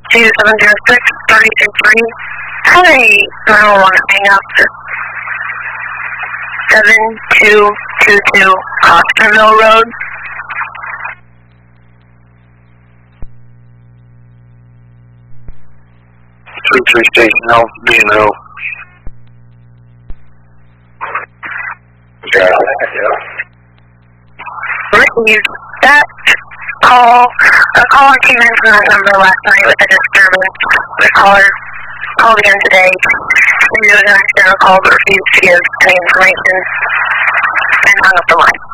2706-3063. Had a 911 hang up. 7222 Osterville Road. 3-3 Station Health, B&O. Yeah. Received that call. A caller came in from that number last night with a disturbance. The caller called again today. He was an accidental call but refused to give any information and hung up the line.